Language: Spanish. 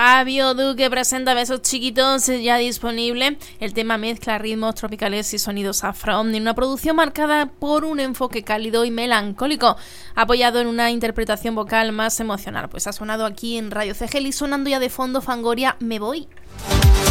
Fabio Duque presenta Besos Chiquitos, ya disponible. El tema mezcla ritmos tropicales y sonidos afro, en una producción marcada por un enfoque cálido y melancólico, apoyado en una interpretación vocal más emocional. Pues ha sonado aquí en Radio CGL y sonando ya de fondo Fangoria, Me Voy.